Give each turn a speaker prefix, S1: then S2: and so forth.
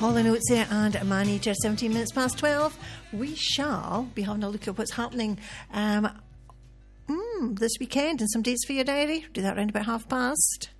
S1: Hall & Oates there and Manager, 17 minutes past 12. We shall be having a look at what's happening this weekend and some dates for your diary. Do that around about past.